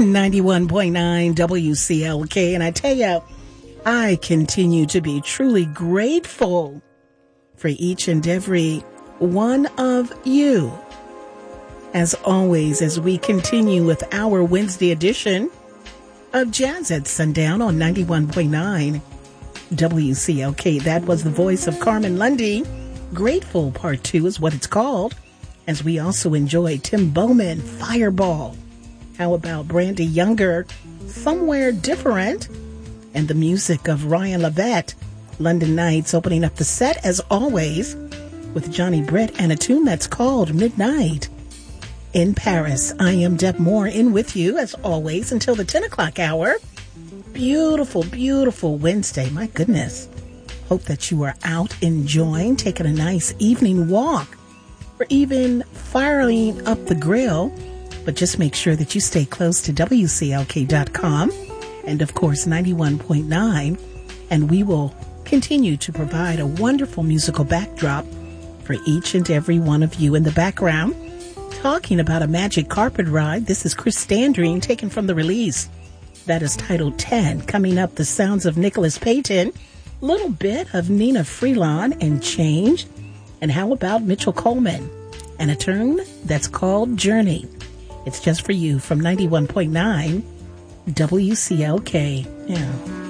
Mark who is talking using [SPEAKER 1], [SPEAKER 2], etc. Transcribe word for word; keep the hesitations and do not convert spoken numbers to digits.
[SPEAKER 1] ninety-one point nine W C L K. And I tell you, I continue to be truly grateful for each and every one of you. As always, as we continue with our Wednesday edition of Jazz at Sundown on ninety-one point nine W C L K. That was the voice of Carmen Lundy. Grateful Part two is what it's called, as we also enjoy Tim Bowman, Fireball. How about Brandy Younger, Somewhere Different, and the music of Ryan Levette, London Nights, opening up the set, as always, with Johnny Britt and a tune that's called Midnight in Paris. I am Deb Moore, in with you, as always, until the ten o'clock hour. Beautiful, beautiful Wednesday. My goodness. Hope that you are out enjoying, taking a nice evening walk, or even firing up the grill. But just make sure that you stay close to W C L K dot com and, of course, ninety-one point nine. And we will continue to provide a wonderful musical backdrop for each and every one of you. In the background, talking about a magic carpet ride, this is Chris Standring, taken from the release that is titled ten. Coming up, the sounds of Nicholas Payton, little bit of Nina Freelon and Change. And how about Mitchell Coleman and a tune that's called Journey? It's just for you from ninety-one point nine W C L K. Yeah.